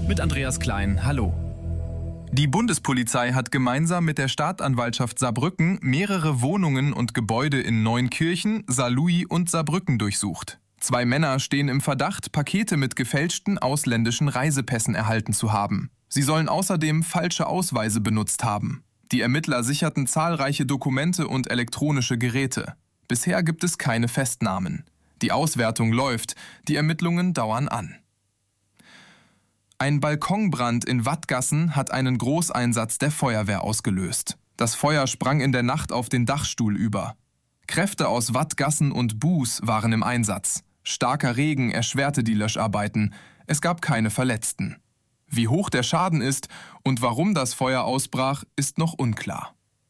mit Andreas Klein. Hallo. Die Bundespolizei hat gemeinsam mit der Staatsanwaltschaft Saarbrücken mehrere Wohnungen und Gebäude in Neunkirchen, Saarlouis und Saarbrücken durchsucht. 2 Männer stehen im Verdacht, Pakete mit gefälschten ausländischen Reisepässen erhalten zu haben. Sie sollen außerdem falsche Ausweise benutzt haben. Die Ermittler sicherten zahlreiche Dokumente und elektronische Geräte. Bisher gibt es keine Festnahmen. Die Auswertung läuft, die Ermittlungen dauern an. Ein Balkonbrand in Wattgassen hat einen Großeinsatz der Feuerwehr ausgelöst. Das Feuer sprang in der Nacht auf den Dachstuhl über. Kräfte aus Wattgassen und Buß waren im Einsatz. Starker Regen erschwerte die Löscharbeiten. Es gab keine Verletzten. Wie hoch der Schaden ist und warum das Feuer ausbrach, ist noch unklar.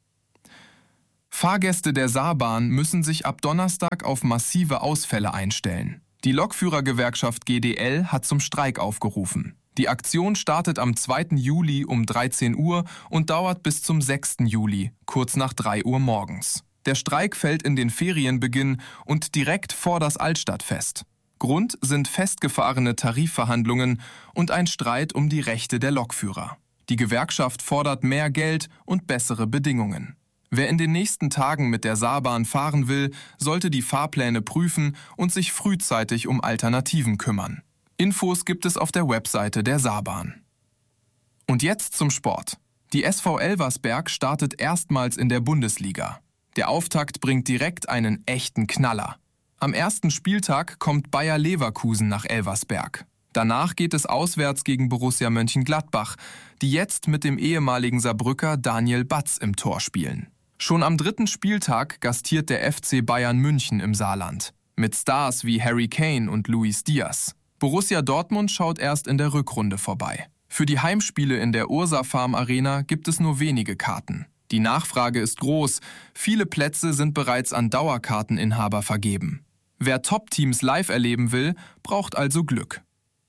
Fahrgäste der Saarbahn müssen sich ab Donnerstag auf massive Ausfälle einstellen. Die Lokführergewerkschaft GDL hat zum Streik aufgerufen. Die Aktion startet am 2. Juli um 13 Uhr und dauert bis zum 6. Juli, kurz nach 3 Uhr morgens. Der Streik fällt in den Ferienbeginn und direkt vor das Altstadtfest. Grund sind festgefahrene Tarifverhandlungen und ein Streit um die Rechte der Lokführer. Die Gewerkschaft fordert mehr Geld und bessere Bedingungen. Wer in den nächsten Tagen mit der Saarbahn fahren will, sollte die Fahrpläne prüfen und sich frühzeitig um Alternativen kümmern. Infos gibt es auf der Webseite der Saarbahn. Und jetzt zum Sport. Die SV Elversberg startet erstmals in der Bundesliga. Der Auftakt bringt direkt einen echten Knaller. Am ersten Spieltag kommt Bayer Leverkusen nach Elversberg. Danach geht es auswärts gegen Borussia Mönchengladbach, die jetzt mit dem ehemaligen Saarbrücker Daniel Batz im Tor spielen. Schon am 3. Spieltag gastiert der FC Bayern München im Saarland. Mit Stars wie Harry Kane und Luis Diaz. Borussia Dortmund schaut erst in der Rückrunde vorbei. Für die Heimspiele in der Ursa Farm Arena gibt es nur wenige Karten. Die Nachfrage ist groß. Viele Plätze sind bereits an Dauerkarteninhaber vergeben. Wer Top-Teams live erleben will, braucht also Glück.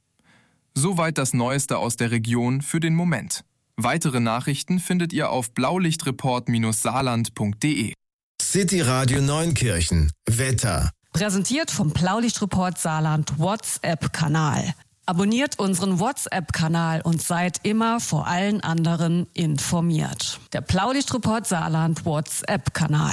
Soweit das Neueste aus der Region für den Moment. Weitere Nachrichten findet ihr auf blaulichtreport-saarland.de. City Radio Neunkirchen. Wetter. Präsentiert vom Blaulichtreport Saarland WhatsApp-Kanal. Abonniert unseren WhatsApp-Kanal und seid immer vor allen anderen informiert. Der Blaulichtreport Saarland WhatsApp-Kanal.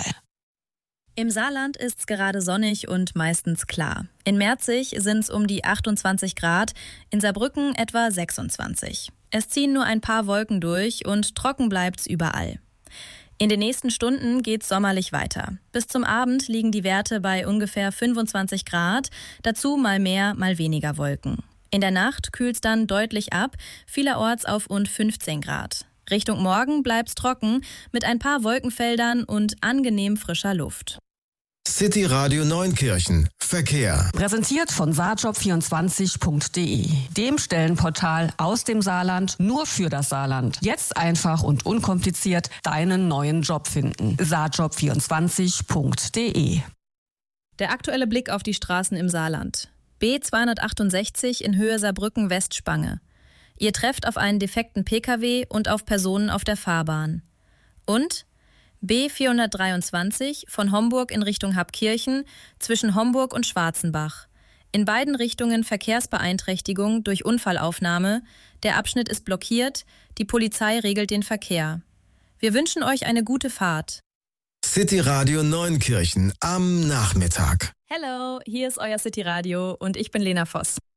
Im Saarland ist's gerade sonnig und meistens klar. In Merzig sind's um die 28 Grad, in Saarbrücken etwa 26. Es ziehen nur ein paar Wolken durch und trocken bleibt's überall. In den nächsten Stunden geht's sommerlich weiter. Bis zum Abend liegen die Werte bei ungefähr 25 Grad, dazu mal mehr, mal weniger Wolken. In der Nacht kühlt's dann deutlich ab, vielerorts auf rund 15 Grad. Richtung Morgen bleibt's trocken mit ein paar Wolkenfeldern und angenehm frischer Luft. City Radio Neunkirchen. Verkehr. Präsentiert von saarjob24.de, dem Stellenportal aus dem Saarland nur für das Saarland. Jetzt einfach und unkompliziert deinen neuen Job finden. saarjob24.de. Der aktuelle Blick auf die Straßen im Saarland. B268 in Höhe Saarbrücken Westspange. Ihr trefft auf einen defekten Pkw und auf Personen auf der Fahrbahn. Und B423 von Homburg in Richtung Habkirchen zwischen Homburg und Schwarzenbach. In beiden Richtungen Verkehrsbeeinträchtigung durch Unfallaufnahme. Der Abschnitt ist blockiert. Die Polizei regelt den Verkehr. Wir wünschen euch eine gute Fahrt. City Radio Neunkirchen am Nachmittag. Hello, hier ist euer City Radio und ich bin Lena Voss.